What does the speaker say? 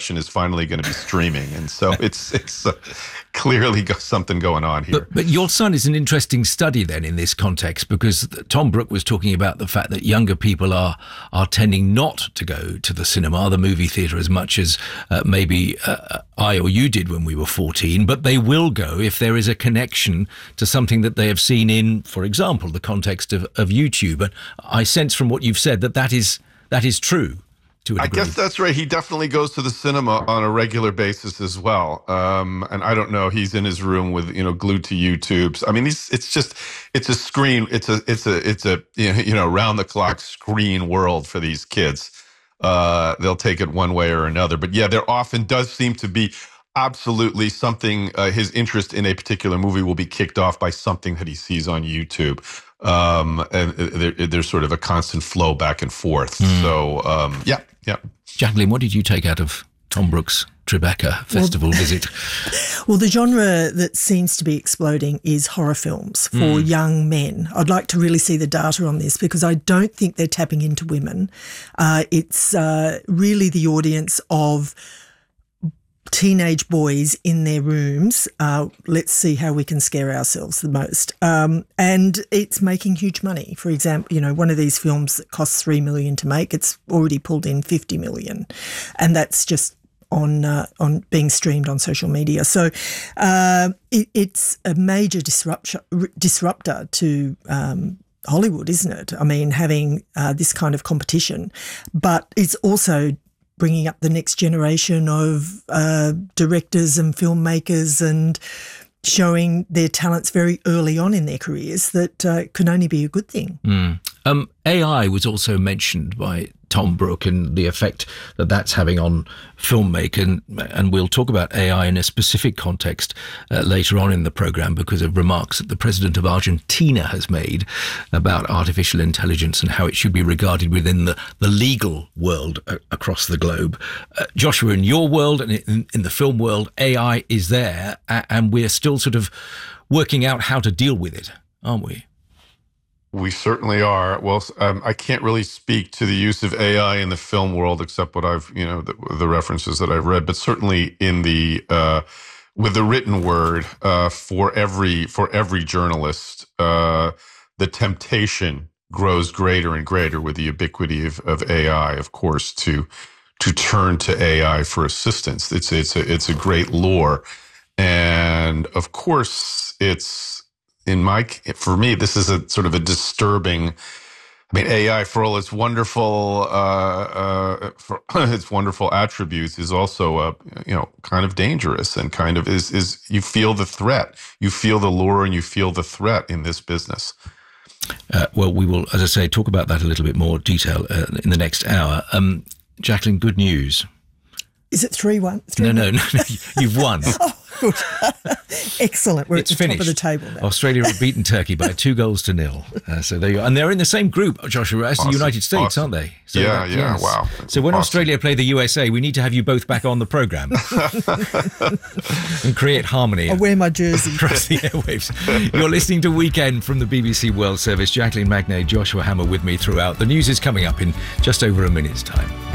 generation is finally going to be streaming. And so it's clearly got something going on here. But your son is an interesting study then in this context, because Tom Brooke was talking about the fact that younger people are tending not to go to the cinema, the movie theatre, as much as maybe I or you did when we were 14, but they will go if there is a connection to something that they have seen in, for example, the context of YouTube. And I sense from what you've said that is true. I guess that's right. He definitely goes to the cinema on a regular basis as well. And I don't know, he's in his room with, glued to YouTube. I mean, it's a screen. It's a round the clock screen world for these kids. They'll take it one way or another. But yeah, there often does seem to be absolutely something, his interest in a particular movie will be kicked off by something that he sees on YouTube. And there's sort of a constant flow back and forth. So, yeah. Jacqueline, what did you take out of Tom Brooke's Tribeca festival visit? Well, the genre that seems to be exploding is horror films for young men. I'd like to really see the data on this, because I don't think they're tapping into women. It's really the audience of teenage boys in their rooms. Let's see how we can scare ourselves the most. And it's making huge money. For example, one of these films that costs $3 million to make, it's already pulled in $50 million. And that's just on being streamed on social media. So it's a major disruptor to Hollywood, isn't it? I mean, having this kind of competition. But it's also bringing up the next generation of directors and filmmakers and showing their talents very early on in their careers that can only be a good thing. AI was also mentioned by Tom Brooke and the effect that that's having on filmmaking. And we'll talk about AI in a specific context later on in the programme, because of remarks that the president of Argentina has made about artificial intelligence and how it should be regarded within the legal world across the globe. Joshua, in your world and in the film world, AI is there, and we're still sort of working out how to deal with it, aren't we? We certainly are. Well, I can't really speak to the use of AI in the film world, except what I've, the references that I've read. But certainly in the with the written word, for every journalist, the temptation grows greater and greater with the ubiquity of AI. Of course, to turn to AI for assistance. It's a great lure, and of course, for me, this is a sort of a disturbing. I mean, AI, for all its wonderful, its wonderful attributes, is also kind of dangerous, and kind of is you feel the threat, you feel the lure, and you feel the threat in this business. Well, we will, as I say, talk about that a little bit more detail in the next hour. Jacqueline, good news. Is it 3-1? No, you've won. Oh, good. Excellent. We're it's at the finished. top of the table now. Australia have beaten Turkey by 2-0. So there you are. And they're in the same group, Joshua, as the United States, aren't they? So yes. Wow. So when Australia play the USA, we need to have you both back on the programme and create harmony. I'll wear my jersey. Across the airwaves. You're listening to Weekend from the BBC World Service. Jacqueline Magnay, Joshua Hammer with me throughout. The news is coming up in just over a minute's time.